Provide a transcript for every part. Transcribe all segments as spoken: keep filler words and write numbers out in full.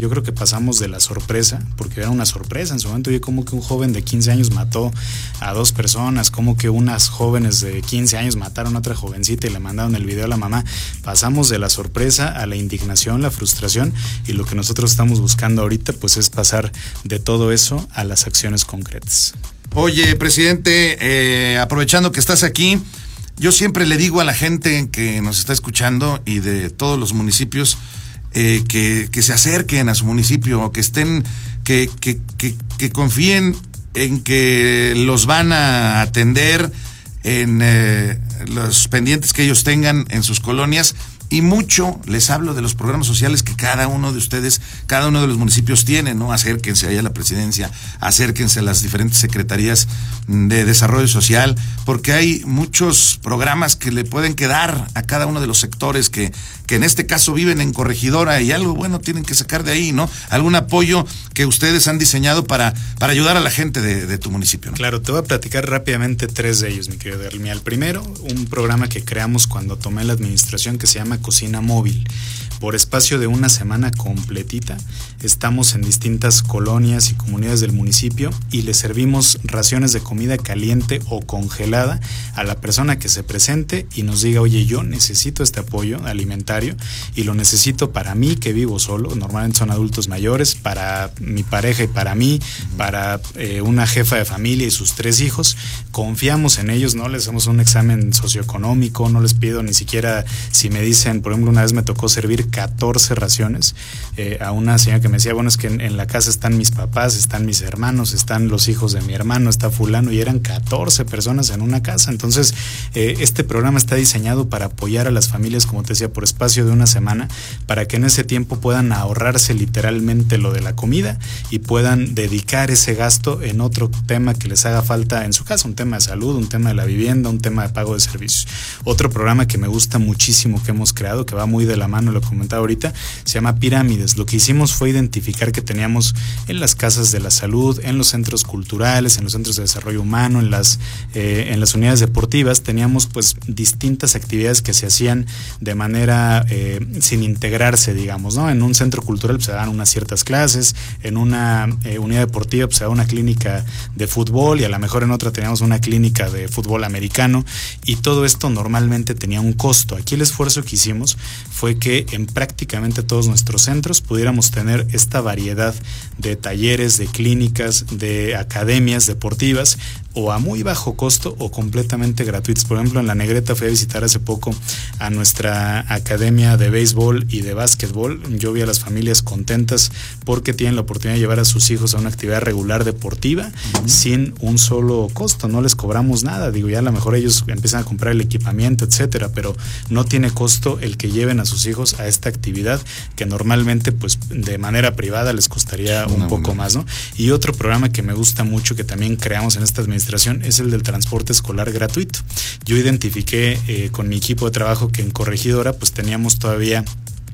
Yo creo que pasamos de la sorpresa, porque era una sorpresa en su momento. Oye, como que un joven de quince años mató a dos personas, como que unas jóvenes de quince años mataron a otra jovencita y le mandaron el video a la mamá. Pasamos de la sorpresa a la indignación, la frustración, y lo que nosotros estamos buscando ahorita pues es pasar de todo eso a las acciones concretas. Oye, presidente, eh, aprovechando que estás aquí, yo siempre le digo a la gente que nos está escuchando y de todos los municipios eh, que, que se acerquen a su municipio, que estén, que, que, que, que confíen en que los van a atender en eh, los pendientes que ellos tengan en sus colonias. Y mucho les hablo de los programas sociales que cada uno de ustedes, cada uno de los municipios tiene, ¿no? Acérquense ahí a la presidencia, acérquense a las diferentes secretarías de desarrollo social, porque hay muchos programas que le pueden quedar a cada uno de los sectores que, que en este caso viven en Corregidora, y algo bueno tienen que sacar de ahí, ¿no? Algún apoyo que ustedes han diseñado para, para ayudar a la gente de, de tu municipio, ¿no? Claro, te voy a platicar rápidamente tres de ellos, mi querido Derlmi. El primero, un programa que creamos cuando tomé la administración que se llama Cocina Móvil. Por espacio de una semana completita, estamos en distintas colonias y comunidades del municipio y le servimos raciones de comida caliente o congelada a la persona que se presente y nos diga, oye, yo necesito este apoyo alimentario y lo necesito para mí, que vivo solo, normalmente son adultos mayores, para mi pareja y para mí, para eh, una jefa de familia y sus tres hijos. Confiamos en ellos, no les hacemos un examen socioeconómico, no les pido ni siquiera, si me dicen, por ejemplo, una vez me tocó servir catorce raciones eh, a una señora que me decía, bueno, es que en, en la casa están mis papás, están mis hermanos, están los hijos de mi hermano, está fulano, y eran catorce personas en una casa. Entonces, eh, este programa está diseñado para apoyar a las familias, como te decía, por espacio de una semana, para que en ese tiempo puedan ahorrarse literalmente lo de la comida y puedan dedicar ese gasto en otro tema que les haga falta en su casa, un tema de salud, un tema de la vivienda, un tema de pago de servicios. Otro programa que me gusta muchísimo que hemos creado, que va muy de la mano, lo comentaba ahorita, se llama Pirámides. Lo que hicimos fue identificar que teníamos en las casas de la salud, en los centros culturales, en los centros de desarrollo humano, en las eh, en las unidades deportivas, teníamos pues distintas actividades que se hacían de manera eh, sin integrarse, digamos, ¿no? En un centro cultural pues, se daban unas ciertas clases, en una eh, unidad deportiva pues, se daba una clínica de fútbol y a lo mejor en otra teníamos una clínica de fútbol americano, y todo esto normalmente tenía un costo. Aquí el esfuerzo que hicimos fue que en prácticamente todos nuestros centros pudiéramos tener esta variedad de talleres, de clínicas, de academias deportivas, o a muy bajo costo o completamente gratuitos. Por ejemplo, en La Negreta fui a visitar hace poco a nuestra academia de béisbol y de básquetbol. Yo vi a las familias contentas porque tienen la oportunidad de llevar a sus hijos a una actividad regular deportiva uh-huh. sin un solo costo. No les cobramos nada. Digo, ya a lo mejor ellos empiezan a comprar el equipamiento, etcétera, pero no tiene costo el que lleven a sus hijos a esta actividad que normalmente, pues, de manera privada les costaría un no, poco no. más, ¿no? Y otro programa que me gusta mucho que también creamos en esta administración es el del transporte escolar gratuito. Yo identifiqué eh, con mi equipo de trabajo que en Corregidora pues teníamos todavía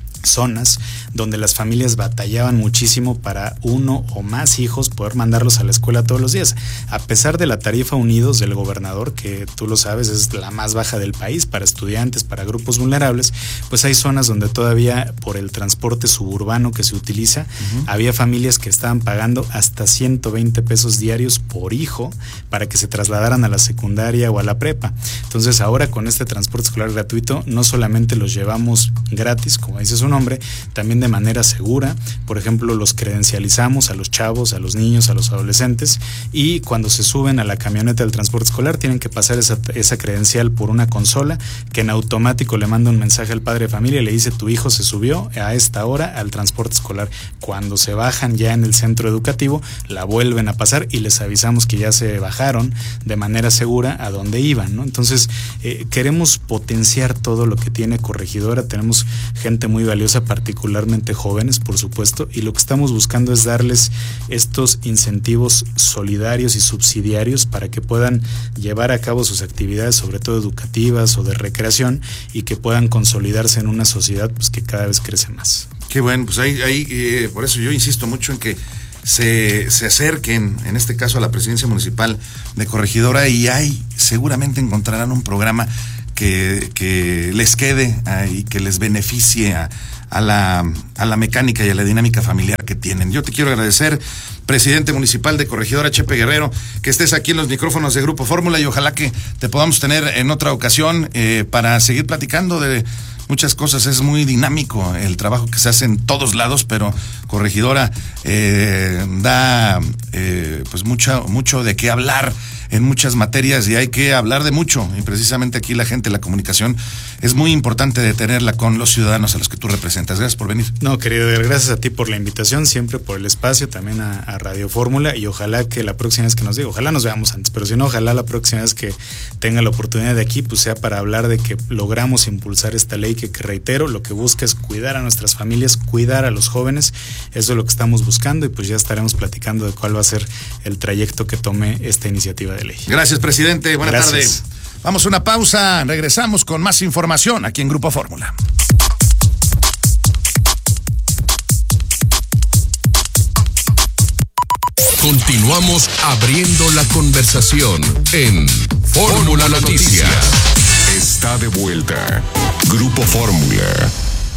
zonas donde las familias batallaban muchísimo para uno o más hijos poder mandarlos a la escuela todos los días. A pesar de la tarifa Unidos del gobernador, que tú lo sabes es la más baja del país para estudiantes, para grupos vulnerables, pues hay zonas donde todavía por el transporte suburbano que se utiliza, uh-huh. había familias que estaban pagando hasta ciento veinte pesos diarios por hijo para que se trasladaran a la secundaria o a la prepa. Entonces ahora con este transporte escolar gratuito no solamente los llevamos gratis, como dice su nombre, también de manera segura. Por ejemplo, los credencializamos a los chavos, a los niños, a los adolescentes, y cuando se suben a la camioneta del transporte escolar tienen que pasar esa, esa credencial por una consola que en automático le manda un mensaje al padre de familia y le dice: tu hijo se subió a esta hora al transporte escolar. Cuando se bajan ya en el centro educativo, la vuelven a pasar y les avisamos que ya se bajaron de manera segura a donde iban, ¿no? Entonces, eh, queremos potenciar todo lo que tiene Corregidora. Tenemos gente muy valiosa, particularmente jóvenes, por supuesto, y lo que estamos buscando es darles estos incentivos solidarios y subsidiarios para que puedan llevar a cabo sus actividades, sobre todo educativas o de recreación, y que puedan consolidarse en una sociedad pues que cada vez crece más. Qué bueno, pues ahí, ahí eh, por eso yo insisto mucho en que se, se acerquen, en este caso a la presidencia municipal de Corregidora, y ahí seguramente encontrarán un programa que, que les quede uh, y que les beneficie a, a, la, a la mecánica y a la dinámica familiar que tienen. Yo te quiero agradecer, presidente municipal de Corregidora, Chepe Guerrero, que estés aquí en los micrófonos de Grupo Fórmula, y ojalá que te podamos tener en otra ocasión eh, para seguir platicando de muchas cosas. Es muy dinámico el trabajo que se hace en todos lados, pero Corregidora eh, da eh, pues mucho, mucho de qué hablar en muchas materias, y hay que hablar de mucho, y precisamente aquí la gente, la comunicación es muy importante de tenerla con los ciudadanos a los que tú representas. Gracias por venir. No, querido, gracias a ti por la invitación, siempre por el espacio, también a, a Radio Fórmula, y ojalá que la próxima vez que nos diga, ojalá nos veamos antes, pero si no, ojalá la próxima vez que tenga la oportunidad de aquí, pues sea para hablar de que logramos impulsar esta ley que, que reitero, lo que busca es cuidar a nuestras familias, cuidar a los jóvenes. Eso es lo que estamos buscando, y pues ya estaremos platicando de cuál va a ser el trayecto que tome esta iniciativa de ley. Gracias, presidente. Buenas Gracias. tardes. Vamos a una pausa. Regresamos con más información aquí en Grupo Fórmula. Continuamos abriendo la conversación en Fórmula Noticias. Está de vuelta Grupo Fórmula.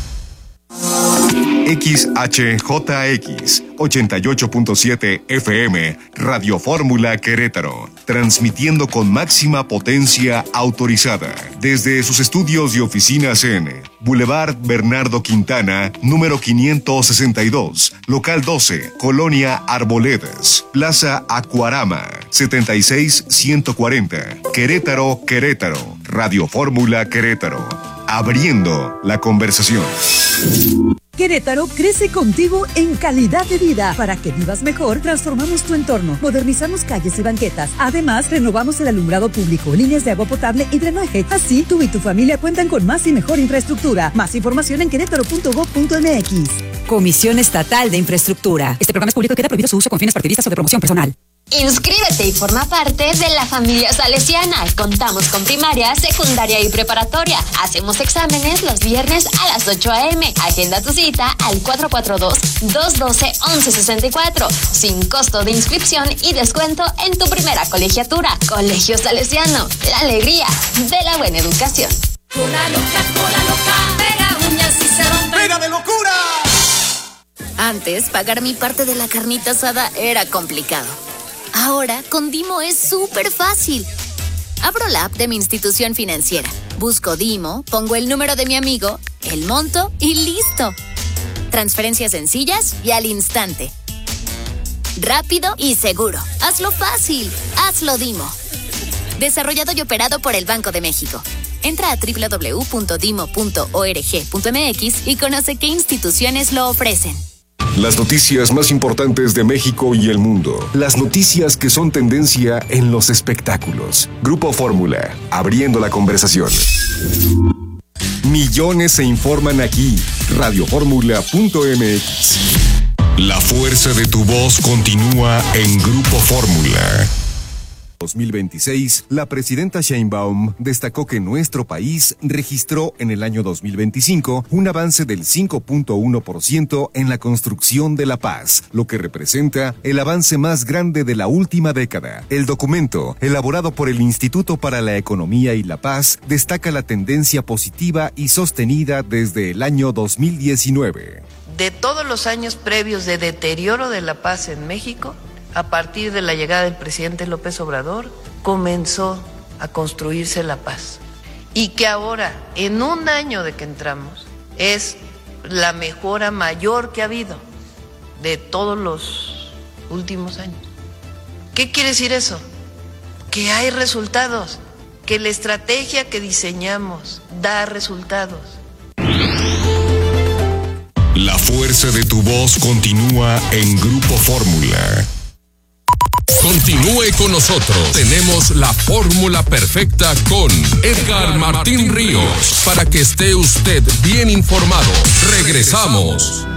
X H J X ochenta y ocho punto siete F M, Radio Fórmula Querétaro, transmitiendo con máxima potencia autorizada desde sus estudios y oficinas en Boulevard Bernardo Quintana, número quinientos sesenta y dos, local doce, Colonia Arboledas, Plaza Acuarama, setenta y seis ciento cuarenta, Querétaro, Querétaro, Radio Fórmula Querétaro, abriendo la conversación. Querétaro crece contigo en calidad de vida. Para que vivas mejor, transformamos tu entorno, modernizamos calles y banquetas. Además, renovamos el alumbrado público, líneas de agua potable y drenaje. Así, tú y tu familia cuentan con más y mejor infraestructura. Más información en querétaro punto gob punto eme equis. Comisión Estatal de Infraestructura. Este programa es público y queda prohibido su uso con fines partidistas o de promoción personal. Inscríbete y forma parte de la familia salesiana. Contamos con primaria, secundaria y preparatoria. Hacemos exámenes los viernes a las ocho a.m. Agenda tu cita al cuatro cuatro dos, dos uno dos, once sesenta y cuatro. Sin costo de inscripción y descuento en tu primera colegiatura. Colegio Salesiano, la alegría de la buena educación. Cola loca, cola loca, pega uñas y se rompe. ¡Pega de locura! Antes, pagar mi parte de la carnita asada era complicado. Ahora, con Dimo es súper fácil. Abro la app de mi institución financiera, busco Dimo, pongo el número de mi amigo, el monto y listo. Transferencias sencillas y al instante. Rápido y seguro. Hazlo fácil. Hazlo Dimo. Desarrollado y operado por el Banco de México. Entra a doble u doble u doble u punto dimo punto org punto eme equis y conoce qué instituciones lo ofrecen. Las noticias más importantes de México y el mundo. Las noticias que son tendencia en los espectáculos. Grupo Fórmula, abriendo la conversación. Millones se informan aquí. radio fórmula punto eme equis. La fuerza de tu voz continúa en Grupo Fórmula. dos mil veintiséis, la presidenta Sheinbaum destacó que nuestro país registró en el año dos mil veinticinco un avance del cinco punto uno por ciento en la construcción de la paz, lo que representa el avance más grande de la última década. El documento, elaborado por el Instituto para la Economía y la Paz, destaca la tendencia positiva y sostenida desde el año dos mil diecinueve. De todos los años previos de deterioro de la paz en México, a partir de la llegada del presidente López Obrador, comenzó a construirse la paz. Y que ahora, en un año de que entramos, es la mejora mayor que ha habido de todos los últimos años. ¿Qué quiere decir eso? Que hay resultados, que la estrategia que diseñamos da resultados. La fuerza de tu voz continúa en Grupo Fórmula. Continúe con nosotros. Tenemos la fórmula perfecta con Edgar Martín Ríos para que esté usted bien informado. Regresamos.